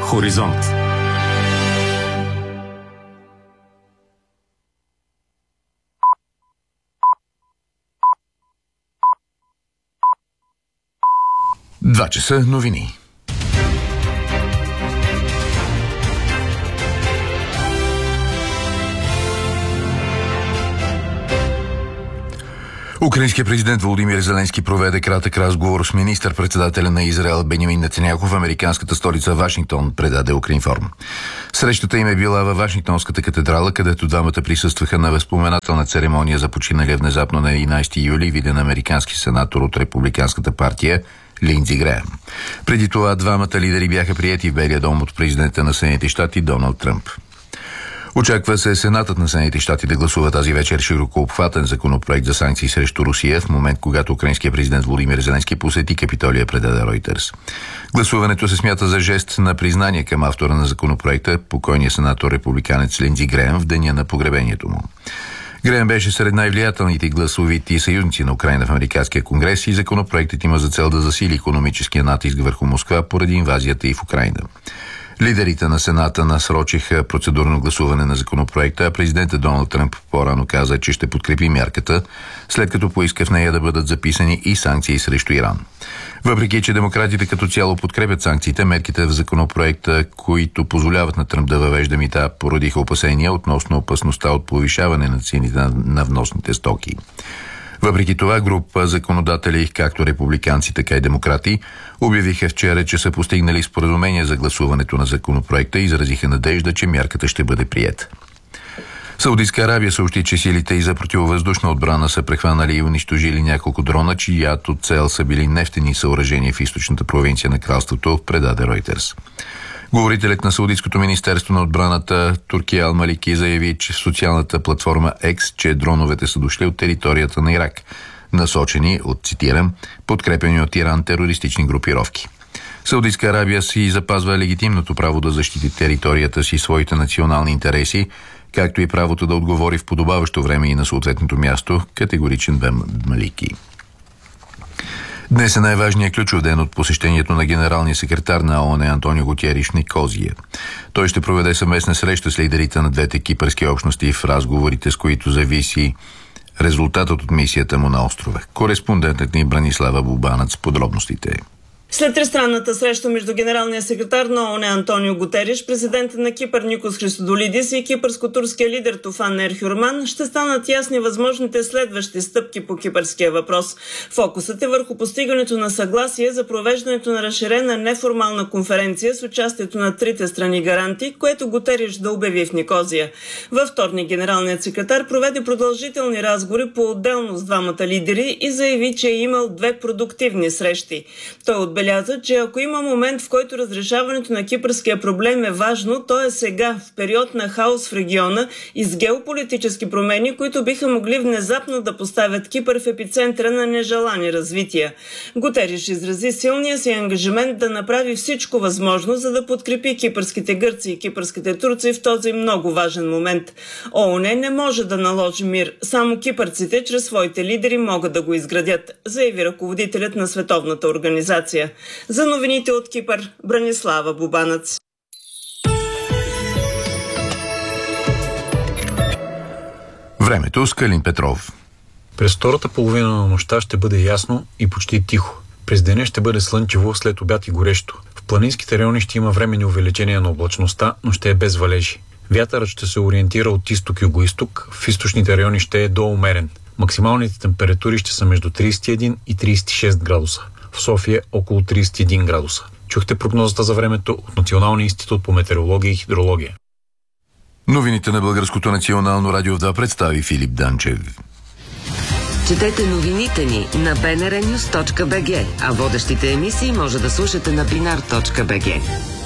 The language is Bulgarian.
Хоризонт. Два часа новини. Украинският президент Володимир Зеленски проведе кратък разговор с министър-председателя на Израел Бенямин Нетаняху в американската столица Вашингтон, предаде Укринформ. Срещата им е била във Вашингтонската катедрала, където двамата присъстваха на възпоменателна церемония за починалия внезапно на 11 юли виден американски сенатор от Републиканската партия Линдзи Греъм. Преди това двамата лидери бяха приети в Белия дом от президента на Съединените щати Доналд Тръмп. Очаква се Сенатът на Съединените щати да гласува тази вечер широкообхватен законопроект за санкции срещу Русия, в момент когато украинският президент Володимир Зеленски посети Капитолия, предаде Ройтерс. Гласуването се смята за жест на признание към автора на законопроекта, покойния сенатор републиканец Линдзи Греъм, в деня на погребението му. Греъм беше сред най-влиятелните гласовити съюзници на Украйна в Американския конгрес и законопроектът има за цел да засили икономическия натиск върху Москва поради инвазията и в Украйна. Лидерите на Сената насрочиха процедурно гласуване на законопроекта, а президентът Доналд Тръмп по-рано каза, че ще подкрепи мярката, след като поиска в нея да бъдат записани и санкции срещу Иран. Въпреки че демократите като цяло подкрепят санкциите, мерките в законопроекта, които позволяват на Тръмп да въвежда мита, породиха опасения относно опасността от повишаване на цените на вносните стоки. Въпреки това, група законодатели, както републиканци, така и демократи, обявиха вчера, че са постигнали споразумение за гласуването на законопроекта и изразиха надежда, че мярката ще бъде приета. Саудитска Арабия съобщи, че силите и за противовъздушна отбрана са прехванали и унищожили няколко дрона, чиято цел са били нефтени съоръжения в източната провинция на кралството, предаде Ройтерс. Говорителят на Саудитското министерство на отбраната Турки Ал Малики заяви, че в социалната платформа X, че дроновете са дошли от територията на Ирак, насочени от, цитирам, подкрепени от Иран терористични групировки. Саудитска Арабия си запазва легитимното право да защити територията си и своите национални интереси, както и правото да отговори в подобаващо време и на съответното място, категоричен бе Малики. Днес е най-важният ключов ден от посещението на генералния секретар на ООН Антонио Гутериш в Никозия. Той ще проведе съвместна среща с лидерите на двете кипърски общности, в разговорите с които зависи резултатът от мисията му на острова. Кореспондентът ни Бранислава Бубанът с подробностите. След тристранната среща между генералния секретар на ООН Антонио Гутериш, президента на Кипър Никос Христодолидис и кипърско-турския лидер Туфан Ерхюрман ще станат ясни възможните следващи стъпки по кипърския въпрос. Фокусът е върху постигането на съгласие за провеждането на разширена неформална конференция с участието на трите страни гаранти, което Гутериш да обяви в Никозия. Във вторник генералният секретар проведе продължителни разговори по-отделно с двамата лидери и заяви, че е имал две продуктивни срещи. Той отбеляза, че ако има момент, в който разрешаването на кипърския проблем е важно, то е сега, в период на хаос в региона и с геополитически промени, които биха могли внезапно да поставят Кипър в епицентъра на нежелани развития. Гутериш изрази силния си ангажимент да направи всичко възможно, за да подкрепи кипърските гърци и кипърските турци в този много важен момент. ООН не може да наложи мир, само кипърците чрез своите лидери могат да го изградят, заяви ръководителят на Световната организация. За новините от Кипър, Бранислава Бубанът. Времето с Калин Петров. През втората половина на нощта ще бъде ясно и почти тихо. През деня ще бъде слънчево, след обяд и горещо. В планинските райони ще има временни увеличения на облачността, но ще е без валежи. Вятърът ще се ориентира от изток-югоизток, в източните райони ще е доумерен. Максималните температури ще са между 31 и 36 градуса. В София около 31 градуса. Чухте прогнозата за времето от Националния институт по метеорология и хидрология. Новините на Българското национално радио 2 представи Филип Данчев. Четете новините ни на bnrnews.bg, а водещите емисии може да слушате на binar.bg.